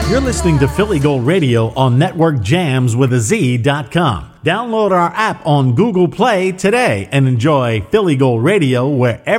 You're listening to Philly Gold Radio on Network Jams with a Z.com. Download our app on Google Play today and enjoy Philly Gold Radio wherever